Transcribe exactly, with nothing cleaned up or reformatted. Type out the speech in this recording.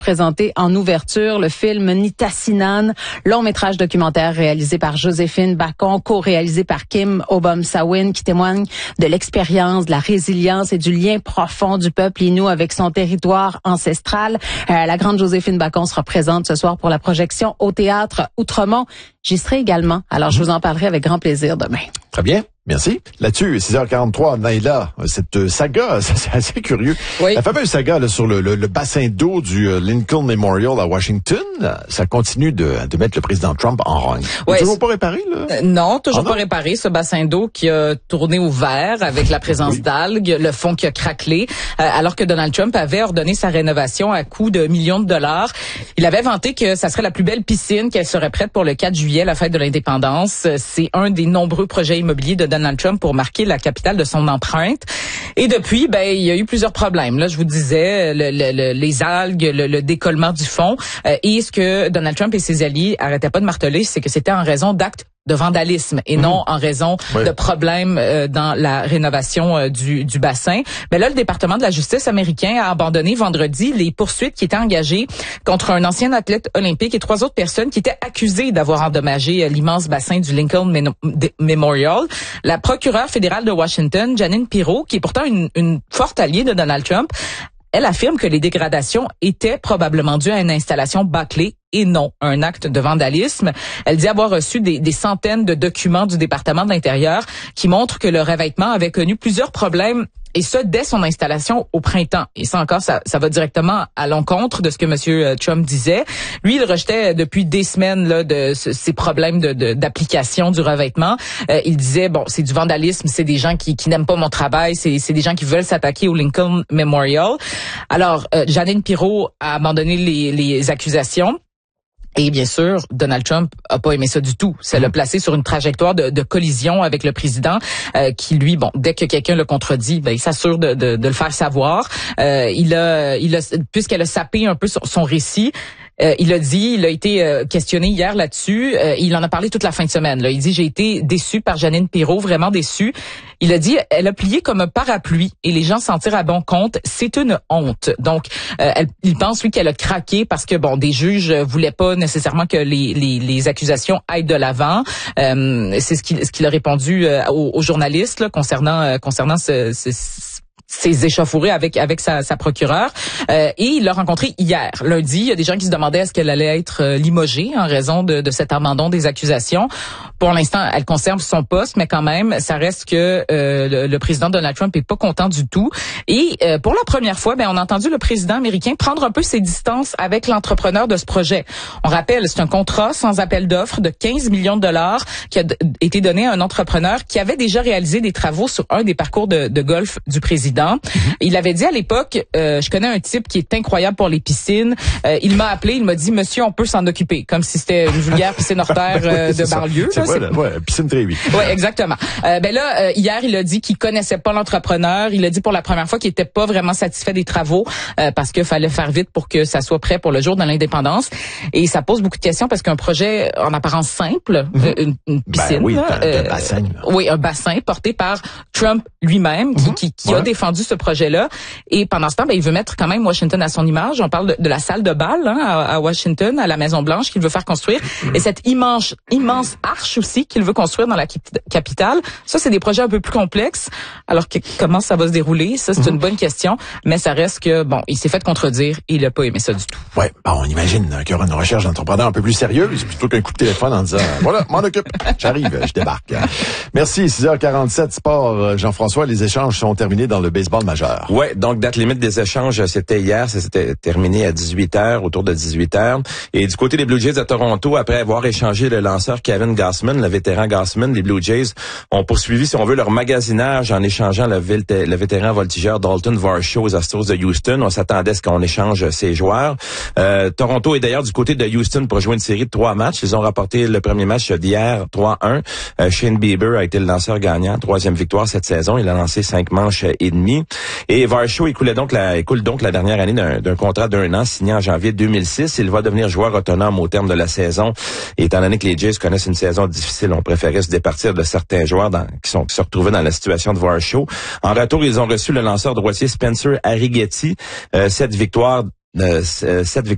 présenté en ouverture le film Nitassinan, long métrage documentaire réalisé par Joséphine Bacon, co-réalisé par Kim Obum-Sawin, qui témoigne de l'expérience, de la résilience et du lien profond du peuple Innu avec son territoire ancestral. Euh, la grande Joséphine Bacon sera présente ce soir pour la projection au Théâtre Outremont. J'y serai également, alors je vous en parlerai avec grand plaisir demain. Très bien. Merci. Là-dessus, six heures quarante-trois, Naïla, cette saga, c'est assez curieux. Oui. La fameuse saga là, sur le, le, le bassin d'eau du Lincoln Memorial à Washington, ça continue de, de mettre le président Trump en rogne. Oui, toujours pas réparé, là? Euh, non, toujours ah, pas non? réparé, ce bassin d'eau qui a tourné au vert avec la présence oui. d'algues, le fond qui a craquelé, euh, alors que Donald Trump avait ordonné sa rénovation à coût de millions de dollars. Il avait vanté que ça serait la plus belle piscine, qu'elle serait prête pour le quatre juillet, la fête de l'indépendance. C'est un des nombreux projets immobiliers de Donald Trump pour marquer la capitale de son empreinte. Et depuis, ben, il y a eu plusieurs problèmes. Là, je vous disais, le, le, le, les algues, le, le décollement du fond. Euh, et ce que Donald Trump et ses alliés arrêtaient pas de marteler, c'est que c'était en raison d'actes de vandalisme et mmh. non en raison oui. de problèmes euh, dans la rénovation euh, du, du bassin. Mais là, le département de la justice américain a abandonné vendredi les poursuites qui étaient engagées contre un ancien athlète olympique et trois autres personnes qui étaient accusées d'avoir endommagé euh, l'immense bassin du Lincoln Memorial. La procureure fédérale de Washington, Jeanine Pirro, qui est pourtant une, une forte alliée de Donald Trump, elle affirme que les dégradations étaient probablement dues à une installation bâclée et non un acte de vandalisme. Elle dit avoir reçu des, des centaines de documents du département de l'Intérieur qui montrent que le revêtement avait connu plusieurs problèmes, et ce, dès son installation au printemps. Et ça encore, ça, ça va directement à l'encontre de ce que M. Trump disait. Lui, il rejetait depuis des semaines là, de ce, ces problèmes de, de, d'application du revêtement. Euh, il disait, bon, c'est du vandalisme, c'est des gens qui, qui n'aiment pas mon travail, c'est, c'est des gens qui veulent s'attaquer au Lincoln Memorial. Alors, euh, Jeanine Pirro a abandonné les, les accusations. Et bien sûr, Donald Trump a pas aimé ça du tout. Ça l'a placé sur une trajectoire de, de collision avec le président, euh, qui lui, bon, dès que quelqu'un le contredit, ben il s'assure de, de, de le faire savoir. Euh, il a, il a, puisqu'elle a sapé un peu son, son récit. Euh, il a dit, il a été euh, questionné hier là-dessus. Euh, il en a parlé toute la fin de semaine. Là. Il dit, j'ai été déçu par Jeanine Pirro, vraiment déçu. Il a dit, elle a plié comme un parapluie et les gens s'en tirent à bon compte. C'est une honte. Donc, euh, elle, il pense, lui, qu'elle a craqué parce que, bon, des juges voulaient pas nécessairement que les, les, les accusations aillent de l'avant. Euh, c'est ce qu'il, ce qu'il a répondu euh, aux, aux journalistes là, concernant, euh, concernant ce, ce ses échauffourées avec avec sa, sa procureure. Euh, et il l'a rencontrée hier, lundi. Il y a des gens qui se demandaient est-ce qu'elle allait être euh, limogée en raison de, de cet abandon des accusations. Pour l'instant, elle conserve son poste, mais quand même, ça reste que euh, le, le président Donald Trump est pas content du tout. Et euh, pour la première fois, ben on a entendu le président américain prendre un peu ses distances avec l'entrepreneur de ce projet. On rappelle, c'est un contrat sans appel d'offres de quinze millions de dollars qui a d- été donné à un entrepreneur qui avait déjà réalisé des travaux sur un des parcours de, de golf du président. Mm-hmm. Il avait dit à l'époque, euh, je connais un type qui est incroyable pour les piscines. Euh, il m'a appelé, il m'a dit, monsieur, on peut s'en occuper, comme si c'était une vulgaire piscine hors terre euh, de banlieue. C'est, c'est, là, ouais, piscine très oui. Oui, exactement. Euh, ben là, euh, hier, il a dit qu'il connaissait pas l'entrepreneur. Il a dit pour la première fois qu'il était pas vraiment satisfait des travaux euh, parce qu'il fallait faire vite pour que ça soit prêt pour le jour de l'indépendance. Et ça pose beaucoup de questions parce qu'un projet en apparence simple, mm-hmm. une, une piscine, ben oui, là, un, euh, un bassin. Là. Oui, un bassin porté par Trump lui-même, mm-hmm. qui, qui, qui ouais. a défendu ce projet-là. Et pendant ce temps, ben, il veut mettre quand même Washington à son image. On parle de, de la salle de bal hein, à, à Washington, à la Maison-Blanche, qu'il veut faire construire. Et cette immense, immense arche aussi qu'il veut construire dans la capitale. Ça, c'est des projets un peu plus complexes. Alors, que, comment ça va se dérouler? Ça, c'est mm-hmm. une bonne question. Mais ça reste que, bon, il s'est fait contredire et il n'a pas aimé ça du tout. Oui, bon, on imagine qu'il y aura une recherche d'entrepreneurs un peu plus sérieuse plutôt qu'un coup de téléphone en disant, voilà, m'en occupe, j'arrive, je débarque. Merci, six heures quarante-sept, sport. Jean-François, les échanges sont terminés dans le baseball majeur. Oui, donc date limite des échanges, c'était hier, ça s'était terminé à dix-huit heures, autour de dix-huit heures. Et du côté des Blue Jays de Toronto, après avoir échangé le lanceur Kevin Gausman, le vétéran Gausman, les Blue Jays ont poursuivi, si on veut, leur magasinage en échangeant le, vé- le vétéran voltigeur Dalton Varsho aux Astros de Houston. On s'attendait à ce qu'on échange ses joueurs. Euh, Toronto est d'ailleurs du côté de Houston pour jouer une série de trois matchs. Ils ont rapporté le premier match d'hier, trois un. Euh, Shane Bieber a été le lanceur gagnant, troisième victoire cette saison. Il a lancé cinq manches et demi. Et Varsho écoulait donc la, écoule donc la dernière année d'un, d'un contrat d'un an signé en janvier deux mille six. Il va devenir joueur autonome au terme de la saison. Et étant donné que les Jays connaissent une saison difficile, on préférait se départir de certains joueurs dans, qui sont qui se retrouvaient dans la situation de Varsho. En retour, ils ont reçu le lanceur droitier Spencer Arrighetti. Euh, cette victoire, euh, cette victoire